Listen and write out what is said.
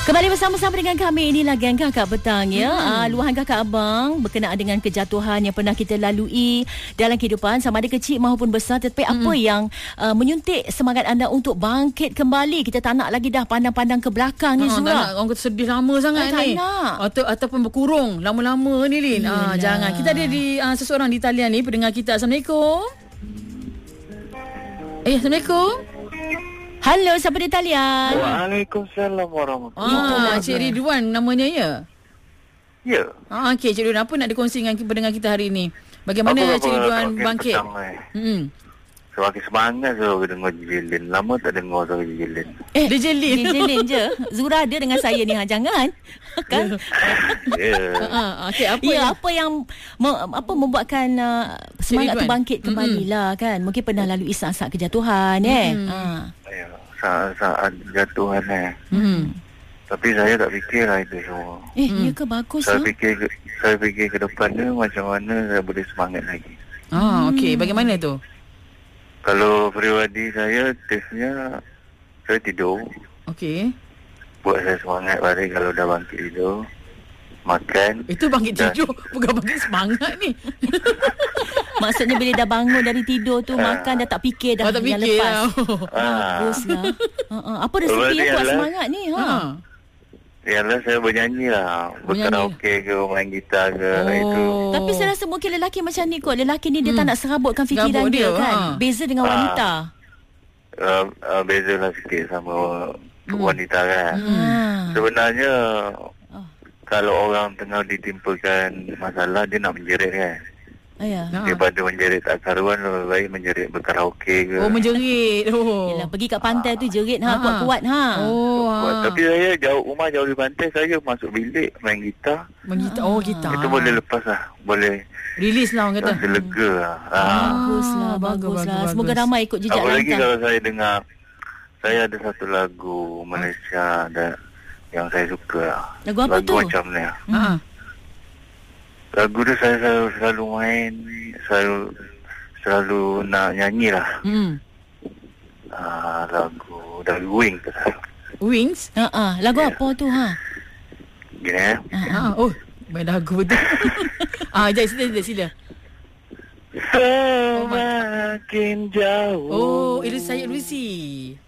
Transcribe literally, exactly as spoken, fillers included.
Kembali bersama-sama dengan kami. Inilah Geng Kakak Petang ya. Hmm. Uh, luahan kakak abang berkenaan dengan kejatuhan yang pernah kita lalui dalam kehidupan, sama ada kecil maupun besar. Tetapi hmm. apa yang uh, menyuntik semangat anda untuk bangkit kembali? Kita tak nak lagi dah pandang-pandang ke belakang ni, Zura. Tak nak orang kata sedih lama sangat tak ni. Nak. Atau, ataupun berkurung lama-lama ni, Lin. Ah, jangan. Kita ada di uh, seseorang di talian ni, pendengar kita. Assalamualaikum. Eh, Assalamualaikum. Halo, siapa di talian? Waalaikumsalam warahmatullahi Ah, Cik Ridwan namanya ya? Ya. Ah, okey, Cik Ridwan, apa nak dikongsi dengan pendengar kita hari ini? Bagaimana Apa, Cik apa, Ridwan apa, bangkit? petang, eh. Hmm. Semakin semangat saya dengar Jilin. Lama tak dengar suara Jilin. Eh, dia jelin. Dia jelin je. Zura ada dengan saya ni, ha, jangan. Kan? Ya. Ah, okey, apa Ya, yang apa yang me- apa membuatkan uh, semangat tu Ridwan. bangkit kembali lah kan. Mungkin pernah lalui saat-saat kejatuhan eh. Mm. Ha. Ya. Saat-saat jatuhan eh. Hmm. Tapi saya tak fikir lah itu semua. Eh, Hmm. ya ke bagus Saya tu? fikir ke, saya fikir ke depan ni macam mana saya boleh semangat lagi. Ah, okey, bagaimana tu? Kalau peribadi saya, tipsnya saya tidur. Okey. Buat saya semangat balik kalau dah bangkit tidur. Makan. Itu bangkit Dan- tidur, bukan bangkit semangat ni. Maksudnya bila dah bangun dari tidur tu, Ah. makan dah tak fikir dah Oh, tak yang fikir lepas. lah. Ah. Baguslah. Ha, ha. Apa resepi Berarti yang kuat adalah- semangat ni? Ha. Ha. Yalah, saya bernyanyi lah. Berkaraoke ke, main gitar ke. Oh. Itu. Tapi saya rasa mungkin lelaki macam ni kot. Lelaki ni dia Hmm. tak nak serabutkan fikiran Serabut dia, dia, kan. ha. Beza dengan Ah. wanita. Uh, uh, beza lah sikit sama Hmm. wanita kan. Ha. Sebenarnya Oh. kalau orang tengah ditimpakan masalah, dia nak menjerit kan. Ya. Ha. Daripada menjerit tak karuan, lebih baik menjerit berkaraoke ke. Oh, menjerit. Oh. Yelah, pergi kat pantai tu jerit ha, Ha. kuat-kuat ha. Oh, Buat. ah. Tapi saya jauh rumah jauh di pantai, saya masuk bilik main gitar. Menggitar. Oh, gitar. Itu boleh lepas lah. Boleh Release lah orang kata. rasa lega lah. Ah. Ah. Baguslah, bagus, baguslah. bagus, Semoga bagus. ramai ikut jejak Apalagi langkah. kalau saya dengar, saya ada satu lagu Malaysia ada yang saya suka lah. Lagu apa lagu tu? macam ni lah. Ha. Lagu tu saya selalu, selalu main, selalu selalu nak nyanyi lah. Hmm. Ah, lagu dari Wing tu lah. Wings. Ha ah, lagu Ya. apa tu ha? Gini eh. Ha. Oh, main lagu betul. Ah, jap sila sila sila. Semakin jauh. Oh, itu Syed Lucy.